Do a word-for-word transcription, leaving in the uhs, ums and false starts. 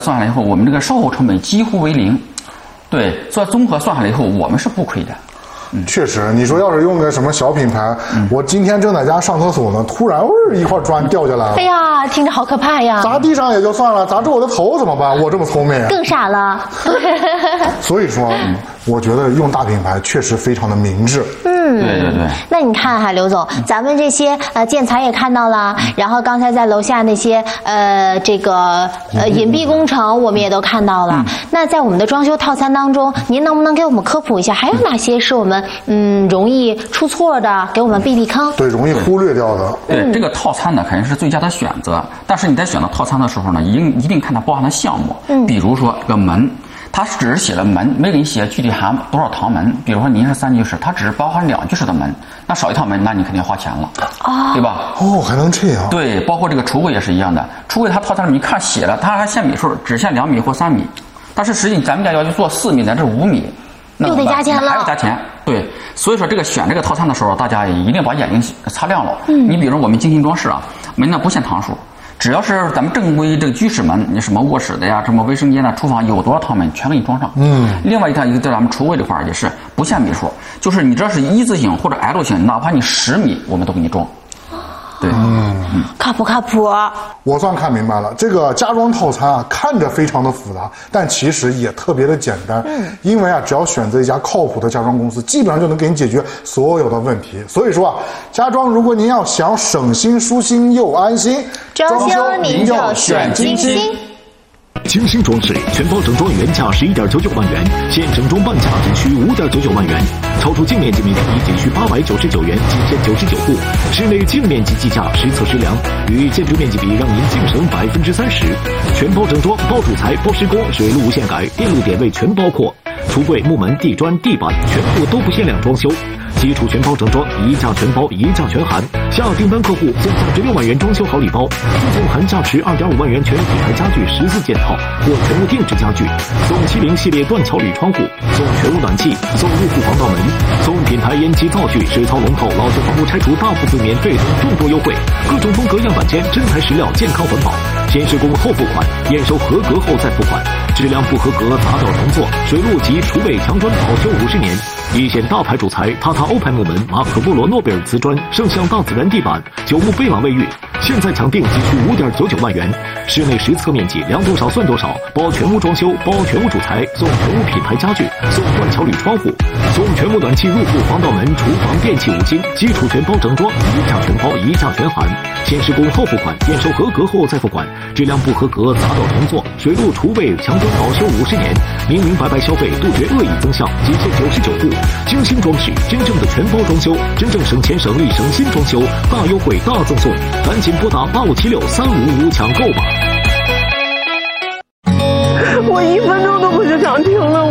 算下来以后，我们这个售后成本几乎为零。对，所以综合算下来以后，我们是不亏的。 嗯，确实，你说要是用个什么小品牌，嗯、我今天正在家上厕所呢，突然味儿一块砖掉下来了。 哎呀，听着好可怕呀！ 砸地上也就算了，砸中我的头怎么办？我这么聪明， 更傻了。 所以说，嗯、我觉得用大品牌确实非常的明智。 嗯， 对对对。 那你看哈，刘总，嗯、咱们这些呃建材也看到了，嗯、然后刚才在楼下那些呃这个呃隐蔽工程我们也都看到了。嗯、那在我们的装修套餐当中，您能不能给我们科普一下，还有哪些是我们嗯容易出错的，给我们避避坑？ 对，容易忽略掉的。 对，嗯、这个套餐呢肯定是最佳的选择，但是你在选择套餐的时候呢，一定一定看它包含的项目。嗯，比如说这个门。它只是写了门，没给你写具体含多少堂门。比如说您是三居室，它只是包含两居室的门，那少一套门，那你肯定要花钱了，啊、哦，对吧？ 哦，还能这样？ 对，包括这个橱柜也是一样的，橱柜它套餐里面一看写了，它还限米数，只限两米或三米，但是实际咱们家要求做四米，咱这五米，那又得加钱了， 还要加钱。对，所以说这个选这个套餐的时候，大家一定把眼睛擦亮了。嗯，你比如我们精心装饰啊，门呢不限堂数。只要是咱们正规这个居室门，你什么卧室的呀，什么卫生间呐、厨房有多少套门，全给你装上。嗯。另外一套一个在咱们橱柜这块儿也是不限米数，就是你这是一字形或者 L 型，哪怕你十米，我们都给你装。对，嗯， 靠谱靠谱。 我算看明白了，这个家装套餐啊，看着非常的复杂，但其实也特别的简单。嗯，因为啊，只要选择一家靠谱的家装公司，基本上就能给你解决所有的问题。所以说啊，家装如果您要想省心、舒心又安心， 装修您就选金星。 精心装饰全包整装原价十一点九九万元，现整装半价仅需五点九九万元，超出净面积面积仅需八百九十九元，仅限九十九户。室内净面积计价实测实量，与建筑面积比让您净省百分之三十。全包整装，包主材、包施工、水路无限改，电路点位全包括。橱柜、木门、地砖、地板全部都不限量装修。基础全包整装，一价全包，一价全含。下订单客户送价值六万元装修好礼包，送含价值二点五万元全品牌家具十四件套或全屋定制家具，送七零系列断桥铝窗户，送全屋暖气，送入户防盗门，送品牌烟机灶具、水槽龙头、老旧房屋拆除大部分免税等众多优惠，各种风格样板间，真材实料，健康环保。先施工后付款，验收合格后再付款，质量不合格砸掉重做，水路及厨卫墙砖保修五十年。一线大牌主材塔塔欧派木门、马可波罗诺贝尔瓷砖、圣象大自然地板、九牧贝瓦卫浴，现在抢订仅需五点九九万元。室内实测面积量多少算多少，包全屋装修，包全屋主材，送全屋品牌家具，送断桥铝窗户，送全屋暖气入户防盗门、厨房电器五金，基础全包整装，一价全包，一价全含。先施工后付款，验收合格后再付款，质量不合格砸掉重做，水路厨卫墙砖保修五十年。明明白白消费，杜绝恶意增项，仅限九十九户。精心装饰，真正的全包装修，真正省钱省力省心装修，大优惠大赠送，赶紧拨打八五七六三五五抢购吧！ 我一分钟都不是想听了，